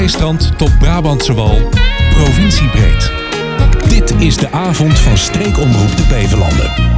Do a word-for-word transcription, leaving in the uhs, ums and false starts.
Zeestrand tot Brabantse Wal, provinciebreed. Dit is de avond van Streekomroep de Beverlanden.